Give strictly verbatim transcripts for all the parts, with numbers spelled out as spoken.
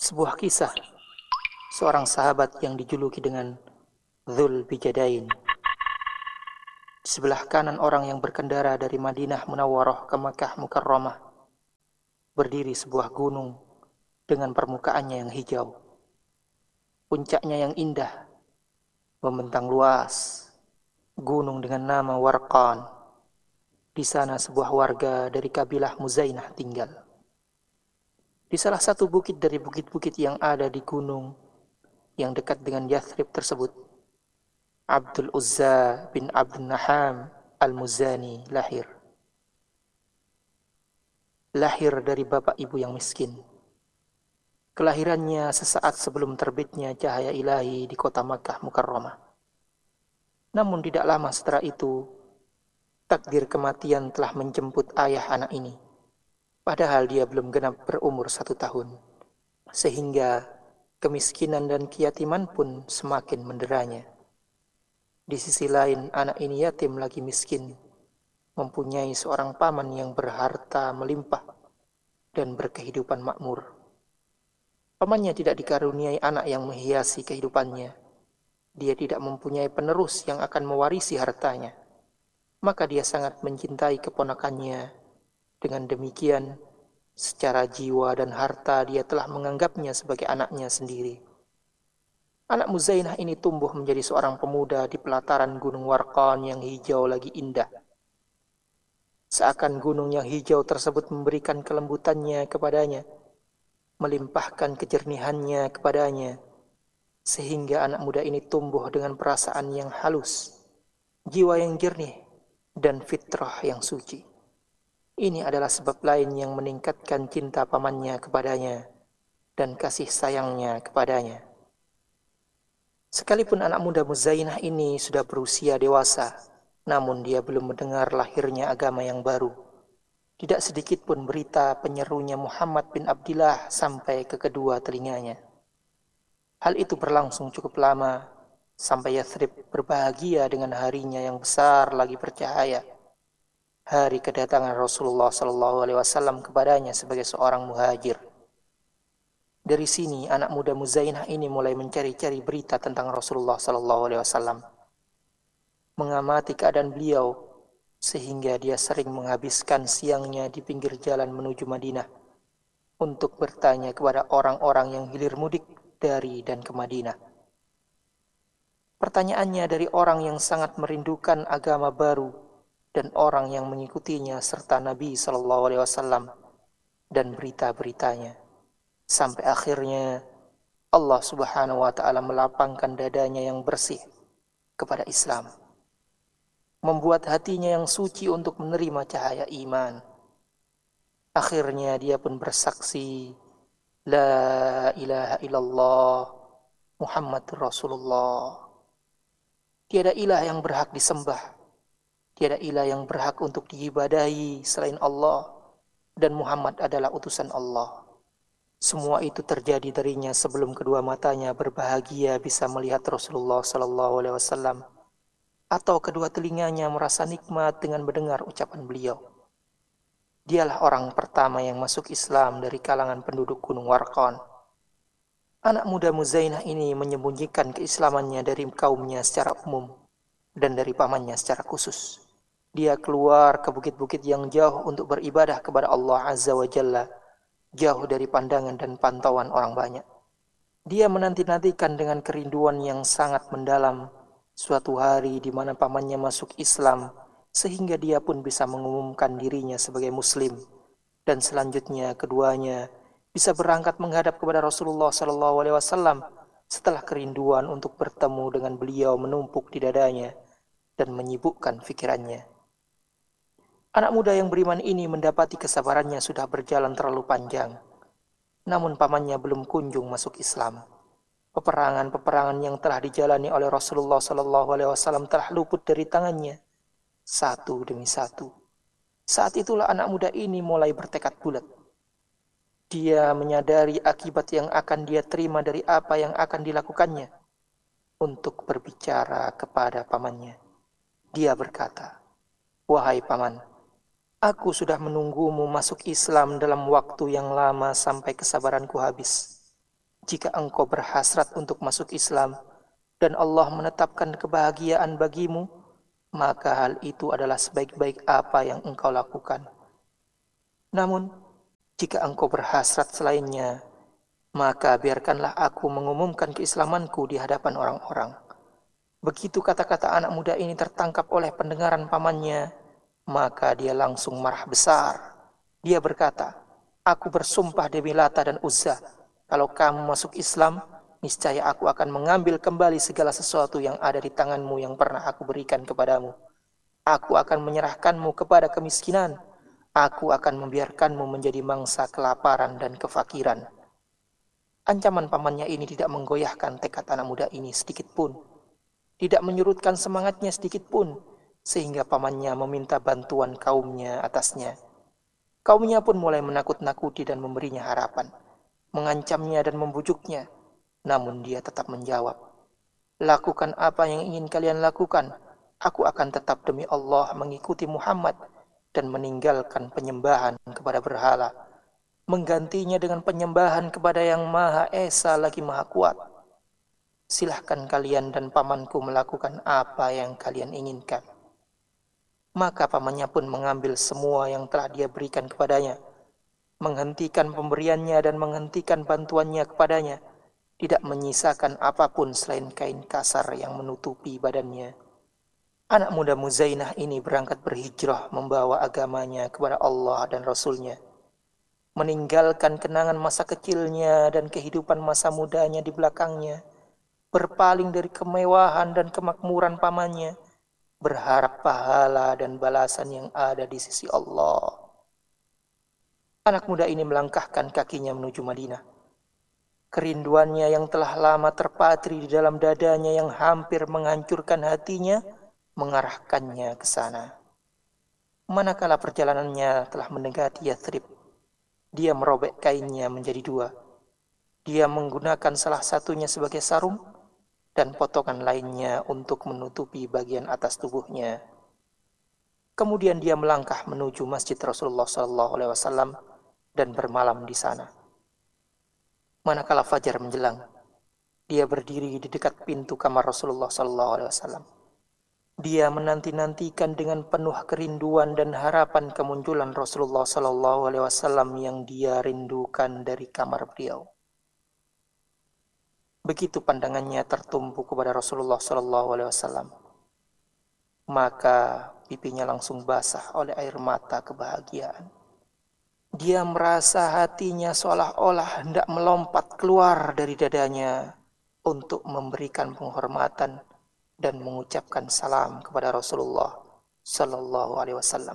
Sebuah kisah seorang sahabat yang dijuluki dengan Dzul Bijadain. Di sebelah kanan orang yang berkendara dari Madinah Munawwarah ke Makkah Mukarramah berdiri sebuah gunung dengan permukaannya yang hijau. Puncaknya yang indah, membentang luas. Gunung dengan nama Warqan. Di sana sebuah warga dari kabilah Muzainah tinggal. Di salah satu bukit dari bukit-bukit yang ada di gunung yang dekat dengan Yathrib tersebut, Abdul Uzza bin Abdul Naham Al-Muzani lahir. Lahir dari bapak ibu yang miskin. Kelahirannya sesaat sebelum terbitnya cahaya ilahi di kota Makkah Mukarramah. Namun tidak lama setelah itu, takdir kematian telah menjemput ayah anak ini. Padahal dia belum genap berumur satu tahun. Sehingga kemiskinan dan keyatiman pun semakin menderanya. Di sisi lain, anak ini yatim lagi miskin, mempunyai seorang paman yang berharta melimpah dan berkehidupan makmur. Pamannya tidak dikaruniai anak yang menghiasi kehidupannya. Dia tidak mempunyai penerus yang akan mewarisi hartanya. Maka dia sangat mencintai keponakannya. Dengan demikian, secara jiwa dan harta dia telah menganggapnya sebagai anaknya sendiri. Anak Muzainah ini tumbuh menjadi seorang pemuda di pelataran Gunung Warqan yang hijau lagi indah. Seakan gunung yang hijau tersebut memberikan kelembutannya kepadanya, melimpahkan kejernihannya kepadanya, sehingga anak muda ini tumbuh dengan perasaan yang halus, jiwa yang jernih, dan fitrah yang suci. Ini adalah sebab lain yang meningkatkan cinta pamannya kepadanya dan kasih sayangnya kepadanya. Sekalipun anak muda Muzainah ini sudah berusia dewasa, namun dia belum mendengar lahirnya agama yang baru. Tidak sedikit pun berita penyerunya Muhammad bin Abdillah sampai ke kedua telinganya. Hal itu berlangsung cukup lama, sampai Yathrib berbahagia dengan harinya yang besar lagi bercahaya. Hari kedatangan Rasulullah Sallallahu Alaihi Wasallam kepadanya sebagai seorang muhajir. Dari sini anak muda Muzainah ini mulai mencari-cari berita tentang Rasulullah Sallallahu Alaihi Wasallam, mengamati keadaan beliau, sehingga dia sering menghabiskan siangnya di pinggir jalan menuju Madinah untuk bertanya kepada orang-orang yang hilir mudik dari dan ke Madinah. Pertanyaannya dari orang yang sangat merindukan agama baru dan orang yang mengikutinya serta Nabi Sallallahu Alaihi Wasallam dan berita-beritanya, sampai akhirnya Allah Subhanahu Wa Taala melapangkan dadanya yang bersih kepada Islam, membuat hatinya yang suci untuk menerima cahaya iman. Akhirnya dia pun bersaksi, La ilaha illallah Muhammadur Rasulullah. Tiada ilah yang berhak disembah, tiada ilah yang berhak untuk diibadahi selain Allah, dan Muhammad adalah utusan Allah. Semua itu terjadi darinya sebelum kedua matanya berbahagia bisa melihat Rasulullah Sallallahu Alaihi Wasallam, atau kedua telinganya merasa nikmat dengan mendengar ucapan beliau. Dialah orang pertama yang masuk Islam dari kalangan penduduk Gunung Warqan. Anak muda Muzainah ini menyembunyikan keislamannya dari kaumnya secara umum dan dari pamannya secara khusus. Dia keluar ke bukit-bukit yang jauh untuk beribadah kepada Allah Azza wa Jalla, jauh dari pandangan dan pantauan orang banyak. Dia menanti-nantikan dengan kerinduan yang sangat mendalam suatu hari di mana pamannya masuk Islam, sehingga dia pun bisa mengumumkan dirinya sebagai Muslim, dan selanjutnya keduanya bisa berangkat menghadap kepada Rasulullah Sallallahu Alaihi Wasallam setelah kerinduan untuk bertemu dengan beliau menumpuk di dadanya dan menyibukkan pikirannya. Anak muda yang beriman ini mendapati kesabarannya sudah berjalan terlalu panjang, namun pamannya belum kunjung masuk Islam. Peperangan-peperangan yang telah dijalani oleh Rasulullah Sallallahu Alaihi Wasallam telah luput dari tangannya, satu demi satu. Saat itulah anak muda ini mulai bertekad bulat. Dia menyadari akibat yang akan dia terima dari apa yang akan dilakukannya untuk berbicara kepada pamannya. Dia berkata, Wahai paman, aku sudah menunggumu masuk Islam dalam waktu yang lama sampai kesabaranku habis. jika engkau berhasrat untuk masuk Islam dan Allah menetapkan kebahagiaan bagimu, maka hal itu adalah sebaik-baik apa yang engkau lakukan. Namun, jika engkau berhasrat selainnya, maka biarkanlah aku mengumumkan keislamanku di hadapan orang-orang. Begitu kata-kata anak muda ini tertangkap oleh pendengaran pamannya, maka dia langsung marah besar. Dia berkata, "Aku bersumpah demi Lata dan Uzza, kalau kamu masuk Islam, niscaya aku akan mengambil kembali segala sesuatu yang ada di tanganmu yang pernah aku berikan kepadamu. Aku akan menyerahkanmu kepada kemiskinan. Aku akan membiarkanmu menjadi mangsa kelaparan dan kefakiran." Ancaman pamannya ini tidak menggoyahkan tekad anak muda ini sedikit pun. Tidak menyurutkan semangatnya sedikit pun, sehingga pamannya meminta bantuan kaumnya atasnya. Kaumnya pun mulai menakut-nakuti dan memberinya harapan, mengancamnya dan membujuknya. Namun dia tetap menjawab, "Lakukan apa yang ingin kalian lakukan. Aku akan tetap demi Allah mengikuti Muhammad dan meninggalkan penyembahan kepada berhala, menggantinya dengan penyembahan kepada yang Maha Esa lagi Maha Kuat. Silahkan kalian dan pamanku melakukan apa yang kalian inginkan." Maka pamannya pun mengambil semua yang telah dia berikan kepadanya, menghentikan pemberiannya dan menghentikan bantuannya kepadanya, tidak menyisakan apapun selain kain kasar yang menutupi badannya. Anak muda Muzainah ini berangkat berhijrah membawa agamanya kepada Allah dan Rasulnya, meninggalkan kenangan masa kecilnya dan kehidupan masa mudanya di belakangnya, berpaling dari kemewahan dan kemakmuran pamannya, berharap pahala dan balasan yang ada di sisi Allah. Anak muda ini melangkahkan kakinya menuju Madinah. Kerinduannya yang telah lama terpatri di dalam dadanya yang hampir menghancurkan hatinya, mengarahkannya ke sana. Manakala perjalanannya telah mendekati Yathrib, dia merobek kainnya menjadi dua. Dia menggunakan salah satunya sebagai sarung, dan potongan lainnya untuk menutupi bagian atas tubuhnya. Kemudian dia melangkah menuju Masjid Rasulullah shallallahu alaihi wasallam dan bermalam di sana. Manakala fajar menjelang, dia berdiri di dekat pintu kamar Rasulullah shallallahu alaihi wasallam. Dia menanti-nantikan dengan penuh kerinduan dan harapan kemunculan Rasulullah shallallahu alaihi wasallam yang dia rindukan dari kamar beliau. Begitu pandangannya tertumpu kepada Rasulullah shallallahu alaihi wasallam, maka pipinya langsung basah oleh air mata kebahagiaan. Dia merasa hatinya seolah-olah hendak melompat keluar dari dadanya untuk memberikan penghormatan dan mengucapkan salam kepada Rasulullah shallallahu alaihi wasallam.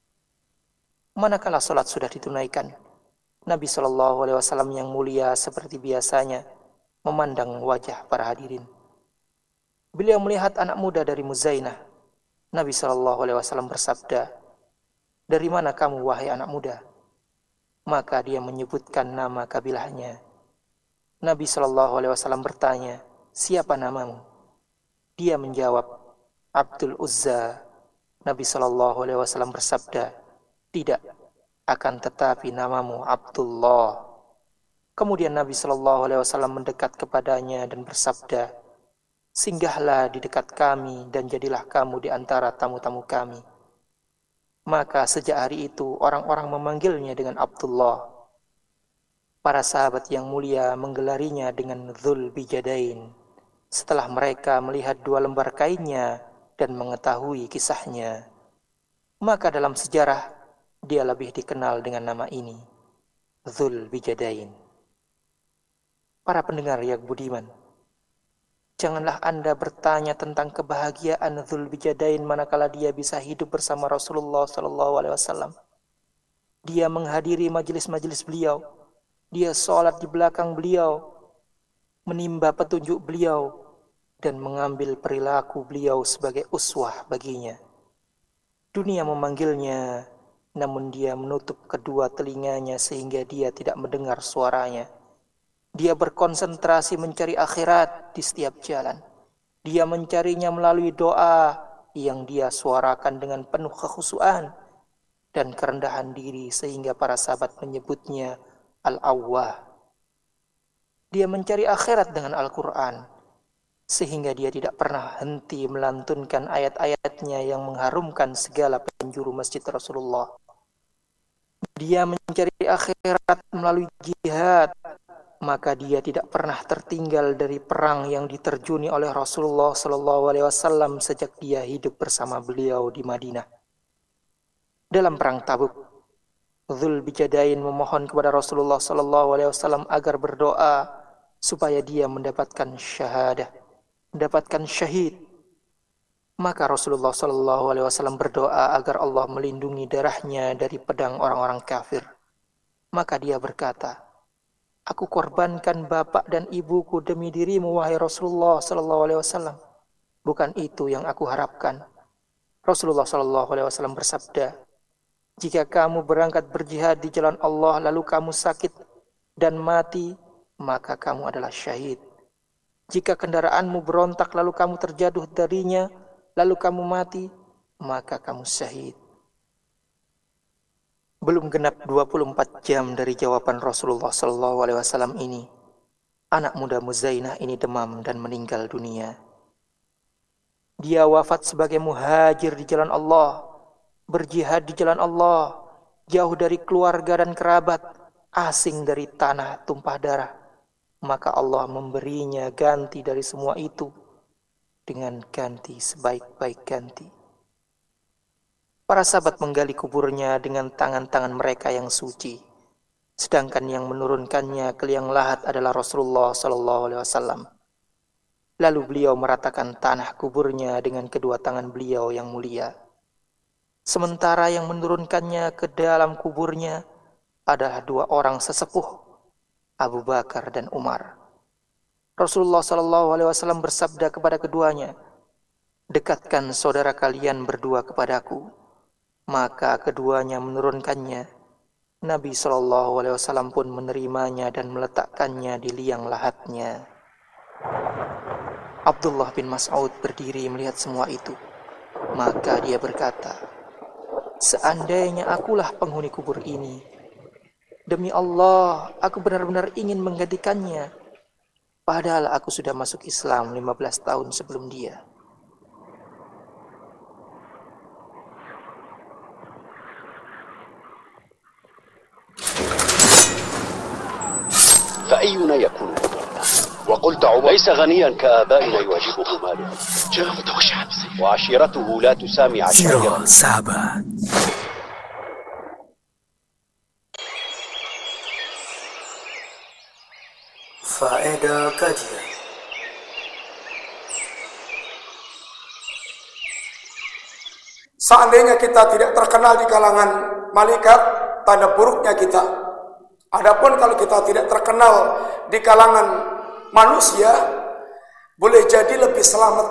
Manakala sholat sudah ditunaikan, Nabi shallallahu alaihi wasallam yang mulia seperti biasanya memandang wajah para hadirin. Beliau melihat anak muda dari Muzainah. Nabi shallallahu alaihi wasallam bersabda, "Dari mana kamu wahai anak muda?" Maka dia menyebutkan nama kabilahnya. Nabi shallallahu alaihi wasallam bertanya, "Siapa namamu?" Dia menjawab, "Abdul Uzza." Nabi shallallahu alaihi wasallam bersabda, "Tidak, akan tetapi namamu Abdullah." Kemudian Nabi shallallahu alaihi wasallam mendekat kepadanya dan bersabda, "Singgahlah di dekat kami dan jadilah kamu di antara tamu-tamu kami." Maka sejak hari itu orang-orang memanggilnya dengan Abdullah. Para sahabat yang mulia menggelarinya dengan Dzul Bijadain setelah mereka melihat dua lembar kainnya dan mengetahui kisahnya. Maka dalam sejarah dia lebih dikenal dengan nama ini, Dzul Bijadain. Para pendengar yang budiman, janganlah Anda bertanya tentang kebahagiaan Dzul Bijadain manakala dia bisa hidup bersama Rasulullah shallallahu alaihi wasallam. Dia menghadiri majelis-majelis beliau, dia sholat di belakang beliau, menimba petunjuk beliau, dan mengambil perilaku beliau sebagai uswah baginya. Dunia memanggilnya, namun dia menutup kedua telinganya sehingga dia tidak mendengar suaranya. Dia berkonsentrasi mencari akhirat di setiap jalan. Dia mencarinya melalui doa yang dia suarakan dengan penuh kekhusyuan dan kerendahan diri sehingga para sahabat menyebutnya Al-Awwah. Dia mencari akhirat dengan Al-Quran, sehingga dia tidak pernah henti melantunkan ayat-ayatnya yang mengharumkan segala penjuru masjid Rasulullah. Dia mencari akhirat melalui jihad, maka dia tidak pernah tertinggal dari perang yang diterjuni oleh Rasulullah Sallallahu Alaihi Wasallam sejak dia hidup bersama beliau di Madinah. Dalam perang Tabuk, Dzul Bijadain memohon kepada Rasulullah Sallallahu Alaihi Wasallam agar berdoa supaya dia mendapatkan syahadah, mendapatkan syahid. Maka Rasulullah Sallallahu Alaihi Wasallam berdoa agar Allah melindungi darahnya dari pedang orang-orang kafir. Maka dia berkata, aku korbankan bapak dan ibuku demi dirimu, wahai Rasulullah Sallallahu Alaihi Wasallam. Bukan itu yang aku harapkan. Rasulullah Sallallahu Alaihi Wasallam bersabda, jika kamu berangkat berjihad di jalan Allah lalu kamu sakit dan mati, maka kamu adalah syahid. Jika kendaraanmu berontak lalu kamu terjatuh darinya, lalu kamu mati, maka kamu syahid. Belum genap dua puluh empat jam dari jawaban Rasulullah Sallallahu Alaihi Wasallam ini, anak muda Muzainah ini demam dan meninggal dunia. Dia wafat sebagai muhajir di jalan Allah, berjihad di jalan Allah, jauh dari keluarga dan kerabat, asing dari tanah tumpah darah. Maka Allah memberinya ganti dari semua itu dengan ganti sebaik-baik ganti. Para sahabat menggali kuburnya dengan tangan-tangan mereka yang suci, sedangkan yang menurunkannya ke liang lahat adalah Rasulullah Sallallahu Alaihi Wasallam. Lalu beliau meratakan tanah kuburnya dengan kedua tangan beliau yang mulia. Sementara yang menurunkannya ke dalam kuburnya adalah dua orang sesepuh, Abu Bakar dan Umar. Rasulullah Sallallahu Alaihi Wasallam bersabda kepada keduanya, dekatkan saudara kalian berdua kepadaku. Maka keduanya menurunkannya. Nabi Sallallahu Alaihi Wasallam pun menerimanya dan meletakkannya di liang lahatnya. Abdullah bin Mas'ud berdiri melihat semua itu. Maka dia berkata, seandainya akulah penghuni kubur ini, demi Allah, aku benar-benar ingin menggantikannya. Padahal aku sudah masuk Islam lima belas tahun sebelum dia. فأينا يكون وقلت عمر ليس غنيا كآبائنا يواجهه ماله وعشيرته لا تسامي عشيرة sahabat. Faedah kajian. Seandainya kita tidak terkenal di kalangan malaikat, tanda buruknya kita. Adapun kalau kita tidak terkenal di kalangan manusia, boleh jadi lebih selamat.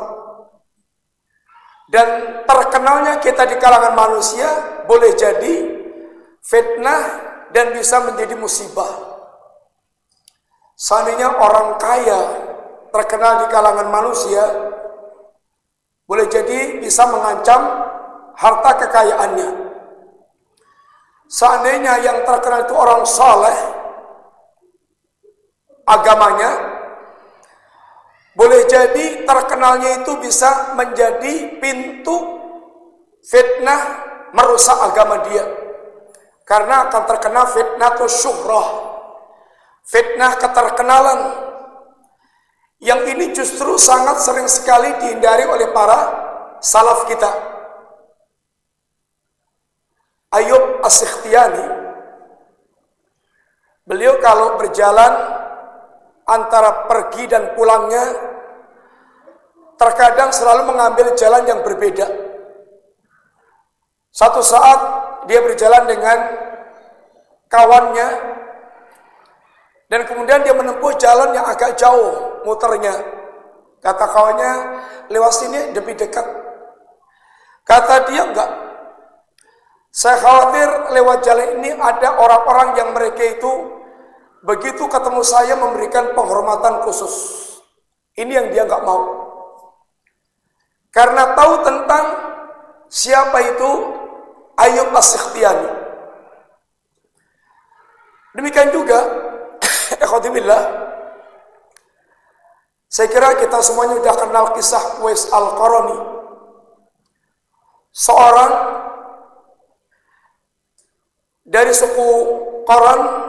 Dan terkenalnya kita di kalangan manusia boleh jadi fitnah dan bisa menjadi musibah. Seandainya orang kaya terkenal di kalangan manusia, boleh jadi bisa mengancam harta kekayaannya. Seandainya yang terkenal itu orang saleh agamanya, boleh jadi terkenalnya itu bisa menjadi pintu fitnah merusak agama dia. Karena akan terkena fitnah atau syuhrah, fitnah keterkenalan. Yang ini justru sangat sering sekali dihindari oleh para salaf kita. Ayyub As-Sikhtiyani, beliau kalau berjalan antara pergi dan pulangnya, terkadang selalu mengambil jalan yang berbeda. Satu saat dia berjalan dengan kawannya, dan kemudian dia menempuh jalan yang agak jauh muternya. Kata kawannya, lewat sini lebih dekat. Kata dia, enggak. Saya khawatir lewat jalan ini ada orang-orang yang mereka itu begitu ketemu saya memberikan penghormatan khusus. Ini yang dia enggak mau. Karena tahu tentang siapa itu Ayyub As-Sikhtiyani. Demikian juga, ikhwati billah, Saya kira kita semuanya sudah kenal kisah Uwais Al-Qarani, seorang dari suku Qaran